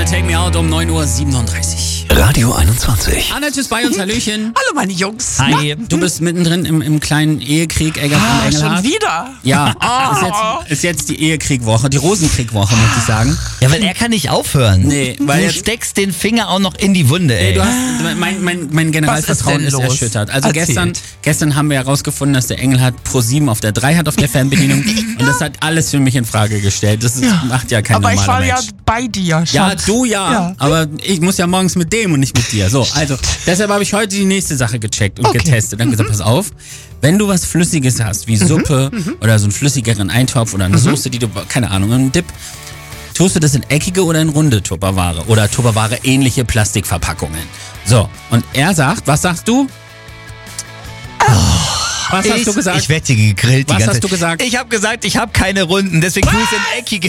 mit Take Me Out um 9.37 Uhr. Radio 21. Annette ist bei uns, Hallöchen. Hallo meine Jungs. Hi, du bist mittendrin im kleinen Ehekrieg, Eggert und Engelhardt. Schon wieder? Ja, ist jetzt die Ehekriegwoche, die Rosenkriegwoche, möchte ich sagen. Ja, weil er kann nicht aufhören. Nee, weil du jetzt- steckst den Finger auch noch in die Wunde, ey. Du hast, mein Generalvertrauen Was ist denn ist los? erschüttert. Also Erzählt. gestern haben wir herausgefunden, dass der Engelhardt Pro7 auf der 3 hat auf der Fernbedienung. Und das hat alles für mich in Frage gestellt. Das macht ja kein Aber ich normaler war Mensch. ja bei dir, Schatz. Ja, du ja, aber ich muss ja morgens mit dem und nicht mit dir. So, also deshalb habe ich heute die nächste Sache gecheckt und getestet. Dann gesagt, pass auf, wenn du was Flüssiges hast, wie Suppe oder so einen flüssigeren Eintopf oder eine Soße, die du, keine Ahnung, einen Dip, tust du das in eckige oder in runde Tupperware oder Tupperware ähnliche Plastikverpackungen. So, und er sagt, was sagst du? Was hast du gesagt? Ich werde hier gegrillt. Was die ganze hast Zeit. du gesagt? Ich habe gesagt, ich habe keine Runden, deswegen tue ich es in eckige.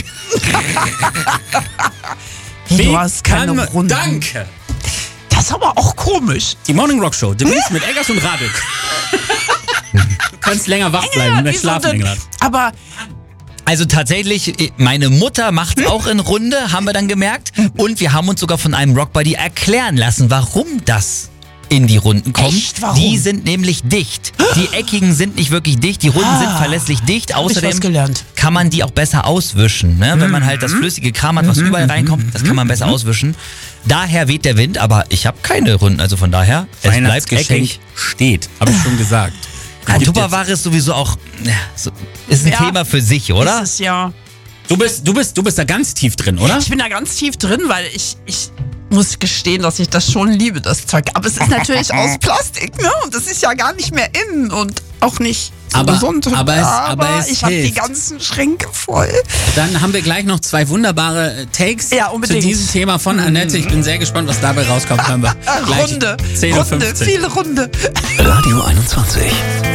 Wie, du hast keine Runden. Danke! Das ist aber auch komisch. Die Morning Rock Show, The Beast mit Eggers und Radek. Du kannst länger wach bleiben, mehr wieso schlafen, denn? Engelhardt. Aber Also tatsächlich, meine Mutter macht es auch in Runde, haben wir dann gemerkt. Und wir haben uns sogar von einem Rockbuddy erklären lassen, warum das in die Runden kommt. Echt? Warum? Die sind nämlich dicht. Die eckigen sind nicht wirklich dicht, die Runden sind verlässlich dicht. ich was Außerdem gelernt. kann man die auch besser auswischen. Ne? Wenn man halt das flüssige Kram hat, was überall reinkommt, das kann man besser auswischen. Daher weht der Wind, aber ich habe keine Runden. Also von daher, es bleibt Weihnachtsgeschenk eckig. steht, habe ich schon gesagt. Ja, Tupperware ist sowieso auch, ist ein Ja. Thema für sich, oder? Das ist ja. Du bist da ganz tief drin, oder? Ich bin da ganz tief drin, weil ich muss gestehen, dass ich das schon liebe, das Zeug. Aber es ist natürlich aus Plastik, ne? Und das ist ja gar nicht mehr in und auch nicht so Aber- gesund. aber es ich habe die hilft. ganzen Schränke voll. Dann haben wir gleich noch 2 wunderbare Takes Ja, zu unbedingt. diesem Thema von Annette. Ich bin sehr gespannt, was dabei rauskommt. Hören wir gleich Runde, 10:15 Uhr. viele Runde. Radio 21.